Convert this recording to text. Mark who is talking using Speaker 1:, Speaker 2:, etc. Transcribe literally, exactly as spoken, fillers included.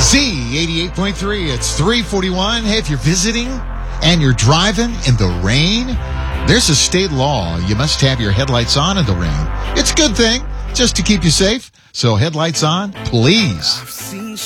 Speaker 1: Z eighty-eight point three. It's three forty-one. Hey, if you're visiting and you're driving in the rain, there's a state law. You must have your headlights on in the rain. It's a good thing just to keep you safe. So headlights on, please.